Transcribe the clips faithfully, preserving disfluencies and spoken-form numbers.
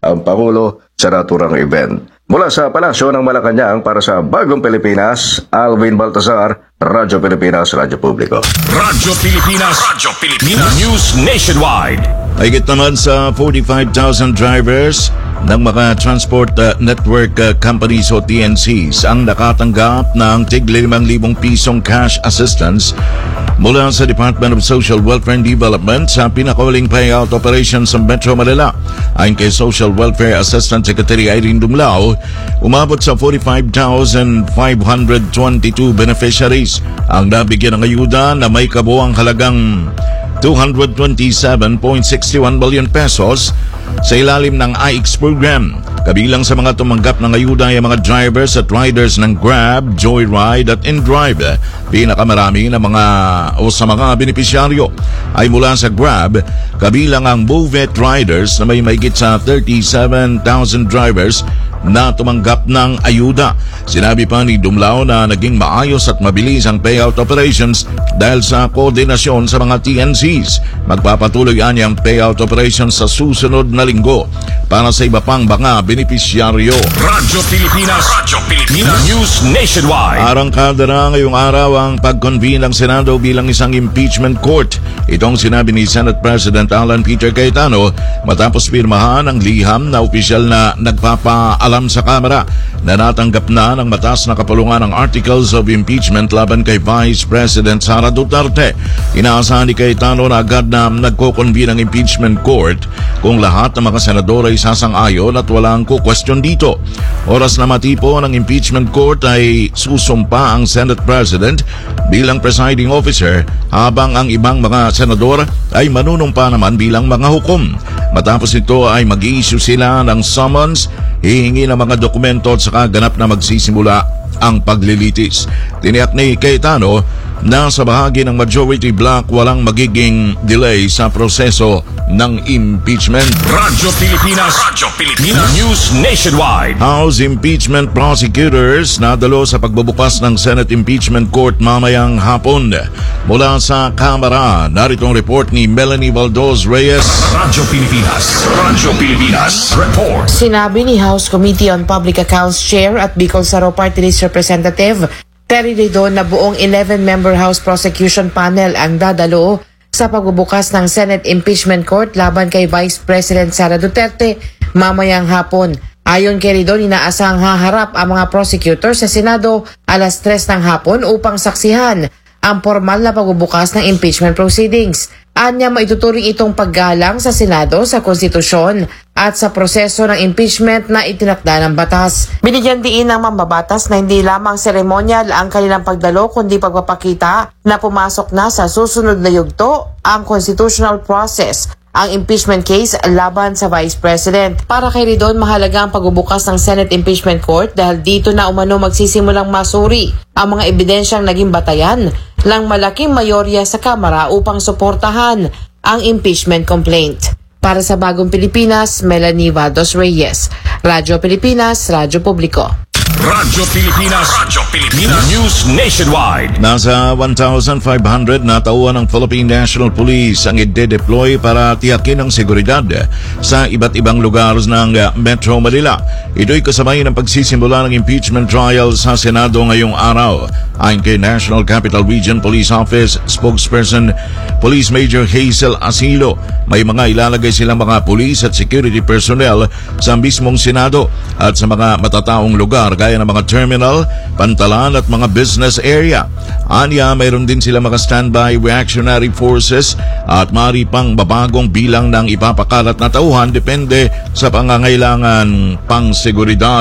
ang Pangulo sa naturang event. Mula sa Palasyo ng Malacanang para sa Bagong Pilipinas, Alvin Baltazar, Radyo Pilipinas, Radyo Publiko. Radyo Pilipinas, Radyo Pilipinas, News Nationwide. Higit naman sa forty-five thousand drivers ng mga Transport uh, Network uh, Companies o T N Cs ang nakatanggap ng tig limang libong pisong cash assistance mula sa Department of Social Welfare and Development sa pinakahuling payout operation sa Metro Manila. Ayon kay Social Welfare Assistant Secretary Irene Dumlao, umabot sa forty-five thousand five hundred twenty-two beneficiaries ang nabigyan ng ayuda na may kabuuang halagang two hundred twenty-seven point six one billion pesos sa ilalim ng I X program. Kabilang sa mga tumanggap ng ayuda ay mga drivers at riders ng Grab, Joyride at InDrive. Pinakamarami na mga o sa mga benepisyaryo ay mula sa Grab, kabilang ang Movet riders na may mahigit sa thirty-seven thousand drivers na tumanggap ng ayuda. Sinabi pa ni Dumlao na naging maayos at mabilis ang payout operations dahil sa koordinasyon sa mga T N Cs. Magpapatuloy niya ang payout operations sa susunod na linggo para sa iba pang mga benepisyaryo. Radyo Pilipinas, Radyo Pilipinas, News Nationwide. Arangkada na ngayong araw ang pag-convene ng Senado bilang isang impeachment court. Itong sinabi ni Senate President Alan Peter Cayetano matapos pirmahan ang liham na opisyal na nagpapaalam sa Kamara na natanggap na ng batas na kapulungan ng Articles of Impeachment laban kay Vice President Sara Duterte. Inaasahan ni Cayetano na agad na nagko-convene ang impeachment court kung lahat ng mga senador ay sasang-ayon at walang kukwestiyon dito. Oras na matipo ng impeachment court ay susumpa ang Senate President bilang presiding officer habang ang ibang mga senador ay manunumpa naman bilang mga hukom. Matapos ito ay mag-i-issue sila ng summons, hihingi ng mga dokumento at saka ganap na magsisimula ang paglilitis. Tiniyak ni Cayetano na sa bahagi ng majority block walang magiging delay sa proseso ng impeachment. Radyo Pilipinas, Radyo Pilipinas, News Nationwide. House impeachment prosecutors nadalo sa pagbubukas ng Senate Impeachment Court mamayang hapon. Mula sa Kamara, narito ang report ni Melanie Valdos Reyes. Radyo Pilipinas, Radyo Pilipinas, report. Sinabi ni House Committee on Public Accounts Chair at Bicol Saro Party List Representative Terry Ridon na buong eleven-member House Prosecution Panel ang dadalo sa pagbubukas ng Senate Impeachment Court laban kay Vice President Sara Duterte mamayang hapon. Ayon kay Ridon, inaasahang haharap ang mga prosecutor sa Senado alas tres ng hapon upang saksihan ang formal na pagbubukas ng impeachment proceedings. Anya maituturing itong paggalang sa Senado sa konstitusyon at sa proseso ng impeachment na itinakda ng batas. Binigyan diin ng mambabatas na hindi lamang seremonyal ang kanilang pagdalo kundi pagpapakita na pumasok na sa susunod na yugto ang constitutional process, ang impeachment case laban sa Vice President. Para kay Ridon, mahalaga ang pagbubukas ng Senate Impeachment Court dahil dito na umano magsisimulang masuri ang mga ebidensyang naging batayan ng malaking mayorya sa Kamara upang suportahan ang impeachment complaint. Para sa Bagong Pilipinas, Melanie Valdos Reyes, Radyo Pilipinas, Radyo Publiko. Radyo Pilipinas, Radyo Pilipinas, News Nationwide. Nasa one thousand five hundred na tauhan ng Philippine National Police ang ide-deploy para tiyakin ang seguridad sa iba't ibang lugar ng Metro Manila. Ito'y kasabay ng pagsisimula ng impeachment trial sa Senado ngayong araw. Ayon kay National Capital Region Police Office spokesperson Police Major Hazel Asilo, may mga ilalagay silang mga police at security personnel sa mismong Senado at sa mga matataong lugar gaya ng mga terminal, pantalan at mga business area. Anya, mayroon din sila mga standby reactionary forces at maaari pang babagong bilang ng ipapakalat na tauhan depende sa pangangailangan pang seguridad.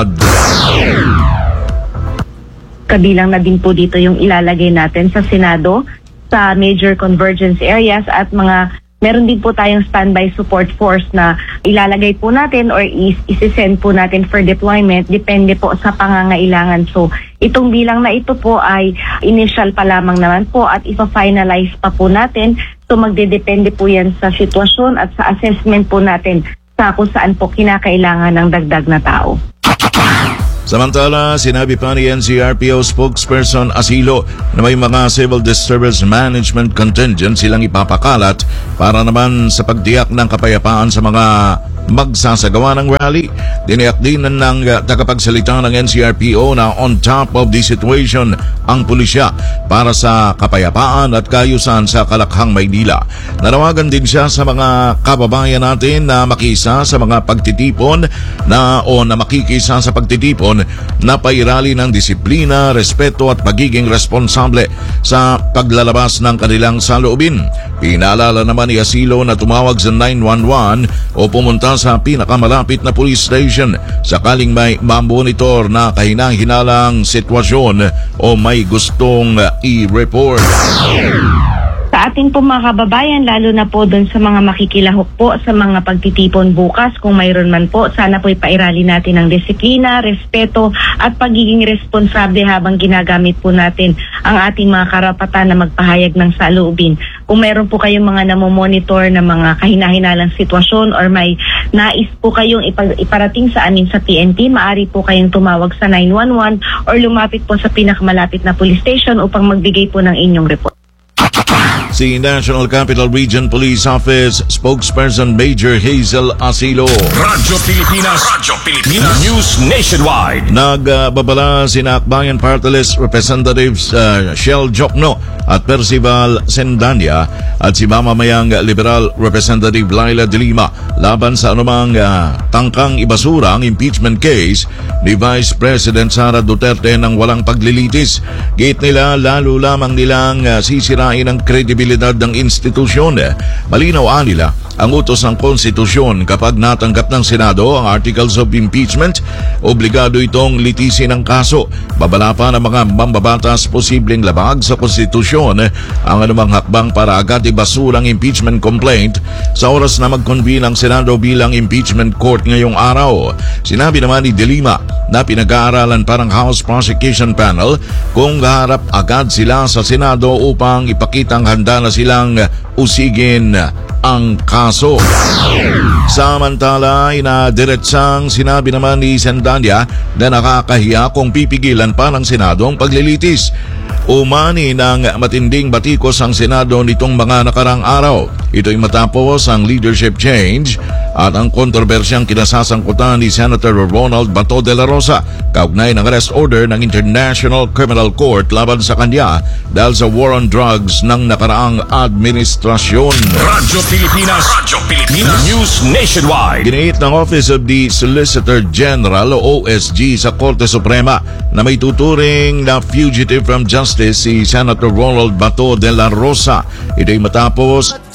Kabilang na din po dito yung ilalagay natin sa Senado, sa major convergence areas at mga meron din po tayong standby support force na ilalagay po natin or is isi-send po natin for deployment depende po sa pangangailangan. So itong bilang na ito po ay initial pa lamang naman po at ipa-finalize pa po natin. So magdedepende po yan sa sitwasyon at sa assessment po natin sa kung saan po kinakailangan ng dagdag na tao. Samantala, sinabi pa ni N C R P O spokesperson Asilo na may mga civil disturbance management contingent silang ipapakalat para naman sa pagtiyak ng kapayapaan sa mga magsasagawa ng rally. Diniyak din ng uh, tagapagsalita ng N C R P O na on top of the situation ang pulisya para sa kapayapaan at kaayusan sa Kalakhang, Maynila. Nanawagan din siya sa mga kababayan natin na makisa sa mga pagtitipon na o na makikisa sa pagtitipon na pairali ng disiplina, respeto at pagiging responsable sa paglalabas ng kanilang saloobin. Pinaalala naman ni Asilo na tumawag sa nine one one o pumunta sa pinakamalapit na police station sakaling may mamonitor na kahinahinalang sitwasyon o may gustong i-report. Sa ating po mga kababayan, lalo na po doon sa mga makikilahok po sa mga pagtitipon bukas, kung mayroon man po, sana po ipairali natin ng disiplina, respeto at pagiging responsable habang ginagamit po natin ang ating mga karapatan na magpahayag ng saloobin. Kung mayroon po kayong mga namomonitor na mga kahinahinalang sitwasyon or may nais po kayong ipa- iparating sa amin sa P N P, maaari po kayong tumawag sa nine one one or lumapit po sa pinakamalapit na police station upang magbigay po ng inyong report. Si National Capital Region Police Office spokesperson Major Hazel Asilo. Radyo Pilipinas. Radyo Pilipinas. News Nationwide. Nagbabala sina Akbayan Party List Representatives uh, Shell Jokno at Percival Sendanya at si mamamayang Liberal Representative Laila De Lima laban sa anumang uh, tangkang ibasura ang impeachment case ni Vice President Sara Duterte ng walang paglilitis. Gate nila lalo lamang nilang uh, sisirain ang kredibilidad ng institusyon. Malinaw nila ang utos ng konstitusyon kapag natanggap ng Senado ang Articles of Impeachment, obligado itong litisin ang kaso. Babala pa ng mga mambabatas posibleng labag sa konstitusyon ang anumang hakbang para agad ibasura ang impeachment complaint sa oras na mag-convene ang Senado bilang impeachment court ngayong araw. Sinabi naman ni De Lima na pinag-aaralan pa ng House Prosecution Panel kung haharap agad sila sa Senado upang ipakitang handa na silang usigin ang kaso. Samantala, inadiretsang sinabi naman ni Sendanya na nakakahiya kung pipigilan pa ng Senado ang paglilitis. Umani ng matinding batikos ang Senado nitong mga nakarang araw. Ito'y matapos ang leadership change at ang kontrobersyang kinasasangkutan ni Senator Ronald Bato de la Rosa kaugnay ng arrest order ng International Criminal Court laban sa kanya dahil sa war on drugs ng nakaraang administrasyon. Radyo Pilipinas. Radyo Pilipinas. News Nationwide. Giniit ng Office of the Solicitor General o O S G sa Korte Suprema na may tuturing na fugitive from justice si Senator Ronald Bato de la Rosa. Ito'y matapos